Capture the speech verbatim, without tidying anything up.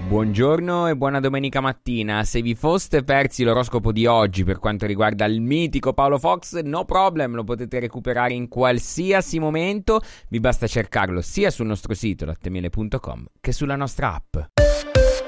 Buongiorno e buona domenica mattina. Se vi foste persi l'oroscopo di oggi per quanto riguarda il mitico Paolo Fox, no problem, lo potete recuperare in qualsiasi momento. Vi basta cercarlo sia sul nostro sito lattemiele punto com che sulla nostra app.